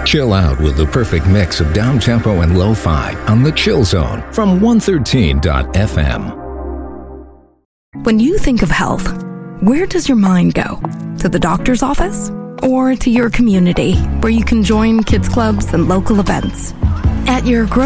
Chill out with the perfect mix of down-tempo and lo-fi on The Chill Zone from 113.fm. When you think of health, where does your mind go? To the doctor's office? Or to your community, where you can join kids clubs and local events? At your